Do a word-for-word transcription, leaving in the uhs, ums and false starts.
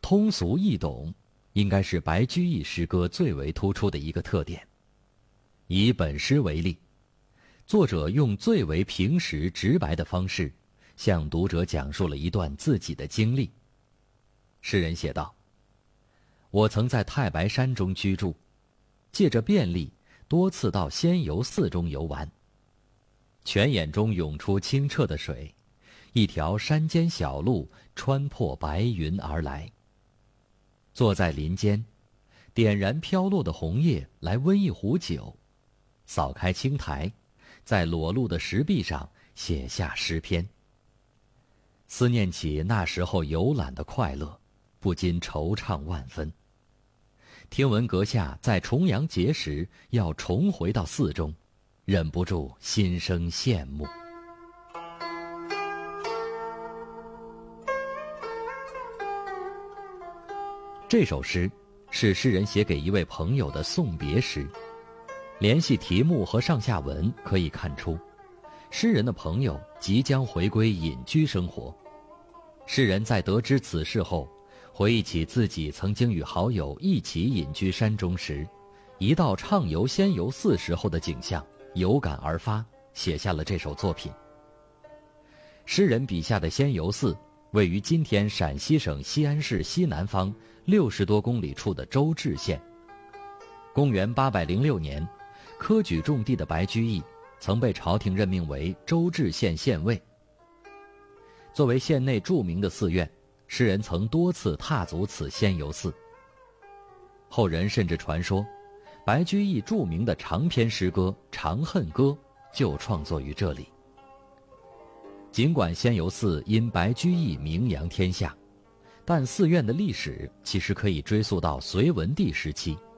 通俗易懂，应该是白居易诗歌最为突出的一个特点。以本诗为例，作者用最为平实直白的方式，向读者讲述了一段自己的经历。诗人写道：我曾在太白山中居住，借着便利，多次到仙游寺中游玩。泉眼中涌出清澈的水，一条山间小路穿破白云而来。坐在林间，点燃飘落的红叶来温一壶酒，扫开青苔，在裸露的石壁上写下诗篇。思念起那时候游览的快乐，不禁惆怅万分。听闻阁下在重阳节时要重回到寺中，忍不住心生羡慕。这首诗是诗人写给一位朋友的送别诗。联系题目和上下文可以看出，诗人的朋友即将回归隐居生活。诗人在得知此事后，回忆起自己曾经与好友一起隐居山中时，一道畅游仙游寺时候的景象，有感而发，写下了这首作品。诗人笔下的仙游寺位于今天陕西省西安市西南方六十多公里处的周至县。公元八百零六年，科举中第的白居易曾被朝廷任命为周至县县尉。作为县内著名的寺院，诗人曾多次踏足此仙游寺。后人甚至传说，白居易著名的长篇诗歌《长恨歌》就创作于这里。尽管仙游寺因白居易名扬天下，但寺院的历史其实可以追溯到隋文帝时期。